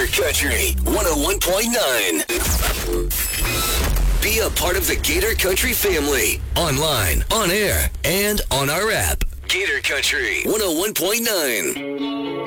Country 101.9. Be a part of the Gator Country family. Online, on air, and on our app. Gator Country 101.9.